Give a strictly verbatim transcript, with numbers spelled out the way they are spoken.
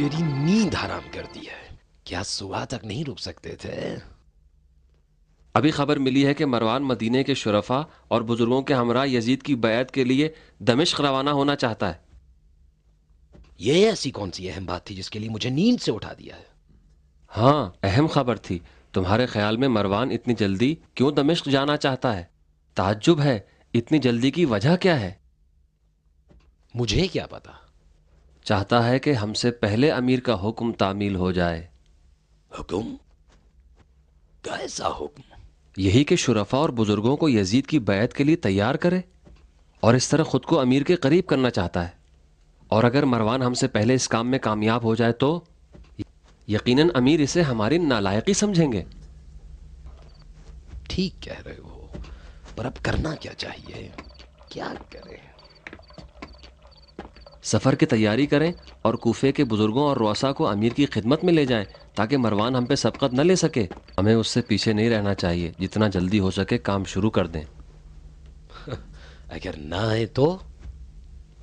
میری نیند حرام کر دی ہے. کیا صبح تک نہیں رک سکتے تھے؟ ابھی خبر ملی ہے کہ مروان مدینے کے شرفا اور بزرگوں کے ہمراہ یزید کی بیعت کے لیے دمشق روانہ ہونا چاہتا ہے. یہ ایسی کون سی اہم بات تھی جس کے لیے مجھے نیند سے اٹھا دیا ہے؟ ہاں اہم خبر تھی. تمہارے خیال میں مروان اتنی جلدی کیوں دمشق جانا چاہتا ہے؟ تعجب ہے، اتنی جلدی کی وجہ کیا ہے؟ مجھے کیا پتا. چاہتا ہے کہ ہم سے پہلے امیر کا حکم تعمیل ہو جائے. حکم؟ کیسا حکم؟ یہی کہ شرفا اور بزرگوں کو یزید کی بیعت کے لیے تیار کرے، اور اس طرح خود کو امیر کے قریب کرنا چاہتا ہے. اور اگر مروان ہم سے پہلے اس کام میں کامیاب ہو جائے تو یقیناً امیر اسے ہماری نالائقی سمجھیں گے. ٹھیک کہہ رہے ہو، پر اب کرنا کیا چاہیے؟ کیا کریں؟ سفر کی تیاری کریں اور کوفے کے بزرگوں اور رؤسا کو امیر کی خدمت میں لے جائیں تاکہ مروان ہم پہ سبقت نہ لے سکے. ہمیں اس سے پیچھے نہیں رہنا چاہیے، جتنا جلدی ہو سکے کام شروع کر دیں. اگر نہ آئے تو